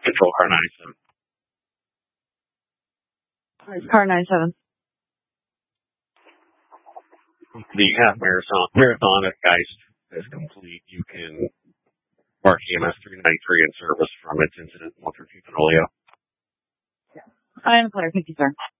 Control car 97. Car 97. The half marathon at Geist is complete. You can mark EMS 393 in service from its incident 113 Oleo. I am clear. Thank you, sir.